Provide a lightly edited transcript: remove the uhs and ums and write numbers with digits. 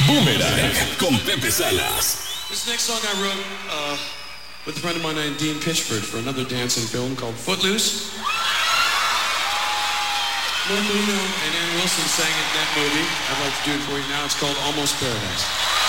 Boomerang con Pepe Salas. This next song I wrote with a friend of mine named Dean Pitchford for another dancing film called Footloose. Mark Lino and Ann Wilson sang it in that movie. I'd like to do it for you now. It's called Almost Paradise.